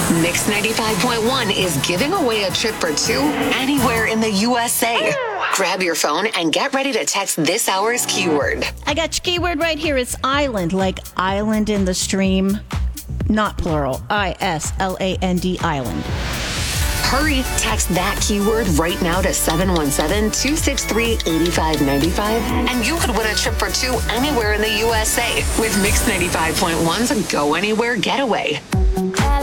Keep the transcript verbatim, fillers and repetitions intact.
Mix ninety-five point one is giving away a trip for two anywhere in the U S A. Grab your phone and get ready to text this hour's keyword. I got your keyword right here. It's island, like island in the stream. Not plural. I S L A N D, island. Hurry, text that keyword right now to seven one seven, two six three, eight five nine five, and you could win a trip for two anywhere in the U S A with Mix ninety-five point one's Go Anywhere Getaway.